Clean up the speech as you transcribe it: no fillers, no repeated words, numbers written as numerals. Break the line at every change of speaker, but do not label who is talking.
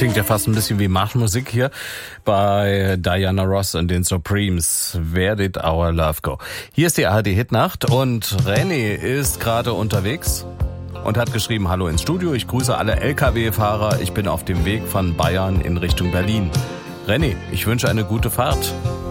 Klingt ja fast ein bisschen wie Marschmusik hier bei Diana Ross und den Supremes. Where did our love go? Hier ist die ARD-Hitnacht und René ist gerade unterwegs und hat geschrieben, hallo ins Studio, ich grüße alle LKW-Fahrer, ich bin auf dem Weg von Bayern in Richtung Berlin. René, ich wünsche eine gute Fahrt.